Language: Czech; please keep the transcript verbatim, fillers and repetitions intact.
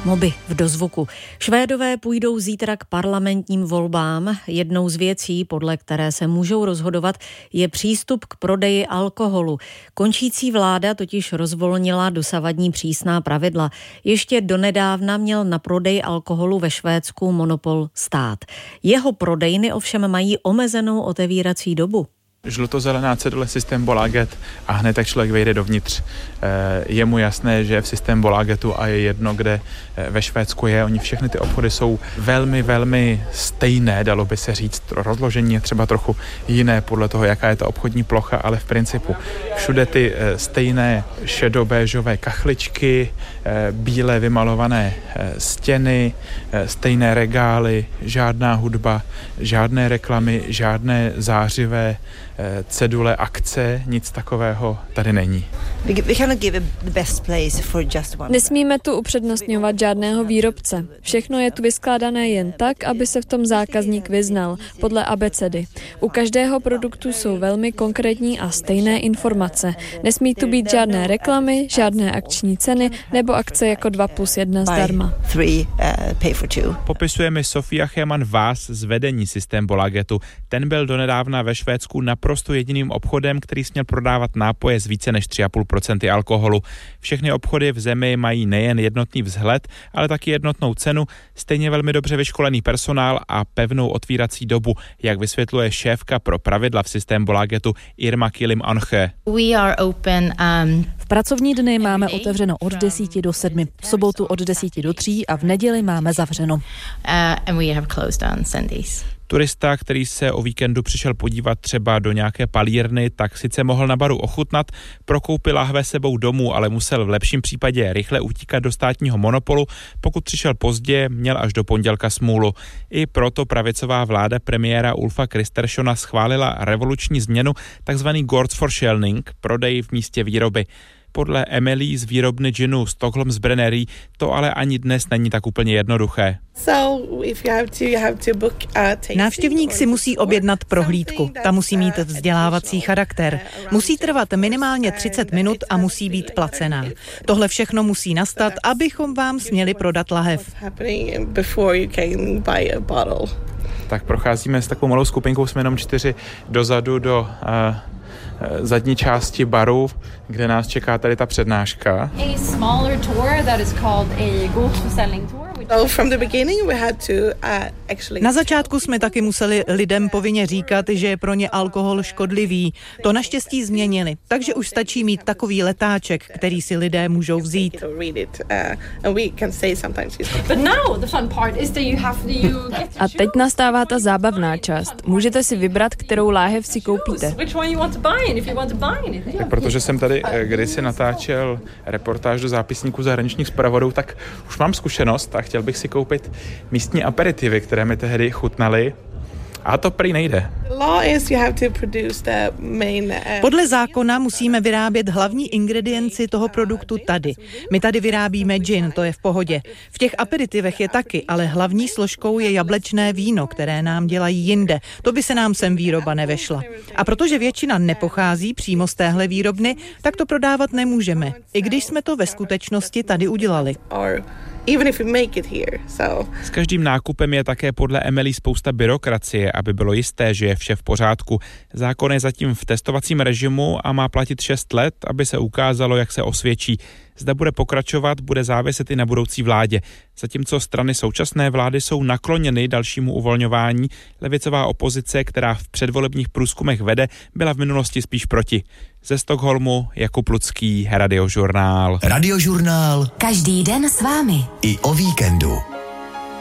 Moby v dozvuku. Švédové půjdou zítra k parlamentním volbám. Jednou z věcí, podle které se můžou rozhodovat, je přístup k prodeji alkoholu. Končící vláda totiž rozvolnila dosavadní přísná pravidla. Ještě donedávna měl na prodej alkoholu ve Švédsku monopol stát. Jeho prodejny ovšem mají omezenou otevírací dobu. Žlutozelená cedule Systembolaget a hned tak člověk vejde dovnitř. Je mu jasné, že v Systembolagetu a je jedno, kde ve Švédsku je. Oni všechny ty obchody jsou velmi, velmi stejné, dalo by se říct. Rozložení je třeba trochu jiné podle toho, jaká je ta obchodní plocha, ale v principu všude ty stejné šedobéžové kachličky, bílé vymalované stěny, stejné regály, žádná hudba, žádné reklamy, žádné zářivé cedule, akce, nic takového tady není. Nesmíme tu upřednostňovat žádného výrobce. Všechno je tu vyskládané jen tak, aby se v tom zákazník vyznal, podle abecedy. U každého produktu jsou velmi konkrétní a stejné informace. Nesmí tu být žádné reklamy, žádné akční ceny nebo akce jako dva plus jedna zdarma. Popisuje mi Sofia Heman-Vás z vedení Systembolagetu. Ten byl donedávna ve Švédsku naprosto jediným obchodem, který směl prodávat nápoje z více než tři a půl procenta alkoholu. Všechny obchody v zemi mají nejen jednotný vzhled, ale taky jednotnou cenu, stejně velmi dobře vyškolený personál a pevnou otvírací dobu, jak vysvětluje šéfka pro pravidla v Systembolagetu Irma Kilim-Anche. Um, v pracovní dny máme otevřeno od desíti do sedmi, v sobotu od desíti do tří a v neděli máme zavřeno. Uh, and we have closed on Sundays. Turista, který se o víkendu přišel podívat třeba do nějaké palírny, tak sice mohl na baru ochutnat, prokoupil lahve sebou domů, ale musel v lepším případě rychle utíkat do státního monopolu. Pokud přišel pozdě, měl až do pondělka smůlu. I proto pravicová vláda premiéra Ulfa Kristerssona schválila revoluční změnu, takzvaný Gårdsförsäljning, prodej v místě výroby. Podle Emily z výrobny džinu Stockholms Brennery to ale ani dnes není tak úplně jednoduché. Návštěvník si musí objednat prohlídku. Ta musí mít vzdělávací charakter. Musí trvat minimálně třicet minut a musí být placená. Tohle všechno musí nastat, abychom vám směli prodat lahev. Tak procházíme s takovou malou skupinkou, jsme jenom čtyři dozadu do uh, zadní části baru, kde nás čeká tady ta přednáška. Na začátku jsme taky museli lidem povinně říkat, že je pro ně alkohol škodlivý. To naštěstí změnili, takže už stačí mít takový letáček, který si lidé můžou vzít. A teď nastává ta zábavná část. Můžete si vybrat, kterou láhev si koupíte. Tak protože jsem tady kdysi natáčel reportáž do zápisníku zahraničních zpravodů, tak už mám zkušenost a chtěl bych si koupit místní aperitivy, které mi tehdy chutnaly. A to prý nejde. Podle zákona musíme vyrábět hlavní ingredienci toho produktu tady. My tady vyrábíme gin, to je v pohodě. V těch aperitivech je taky, ale hlavní složkou je jablečné víno, které nám dělají jinde. To by se nám sem výroba nevešla. A protože většina nepochází přímo z téhle výrobny, tak to prodávat nemůžeme. I když jsme to ve skutečnosti tady udělali. Even if we make it here, so. S každým nákupem je také podle Emily spousta byrokracie, aby bylo jisté, že je vše v pořádku. Zákon je zatím v testovacím režimu a má platit šest let, aby se ukázalo, jak se osvědčí. Zda bude pokračovat, bude záviset i na budoucí vládě. Zatímco strany současné vlády jsou nakloněny dalšímu uvolňování, levicová opozice, která v předvolebních průzkumech vede, byla v minulosti spíš proti. Ze Stockholmu Jakub Lucký, Radiožurnál. Radiožurnál. Každý den s vámi. I o víkendu.